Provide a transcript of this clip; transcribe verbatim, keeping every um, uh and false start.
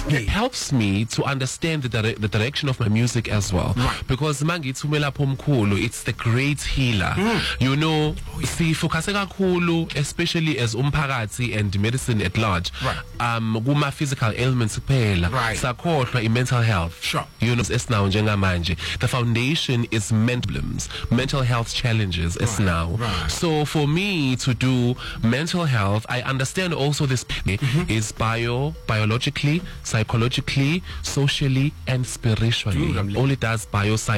it helps me to understand the, dire- the direction of my music as well. Right. Because mangithi umelaphi omkhulu, it's the great healer. Mm. You know, oh, yeah. sifocus kakhulu, especially as umphakathi and medicine at large. Right. Um, kuma physical ailments kuphela. Right. Sakhohlwa in mental health. Sure. You know, it's now njengamanje. The foundation is mental problems, mental health challenges. It's Right. now. Right. So for me to do mental health, I understand also this mm-hmm. is bio, biologically, psychologically, socially, and spiritually. Dude, All it does bio